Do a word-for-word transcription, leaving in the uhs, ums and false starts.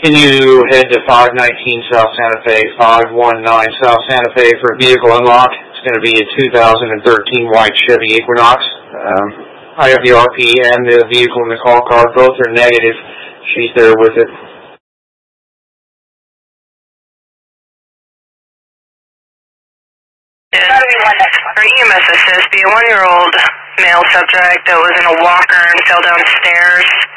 Can you head to five nineteen South Santa Fe, five one nine South Santa Fe for a vehicle unlock? It's going to be a two thousand thirteen white Chevy Equinox. Um, I have the R P and the vehicle in the call card. Both are negative. She's there with it. For E M S assist, be a one-year-old male subject that was in a walker and fell downstairs.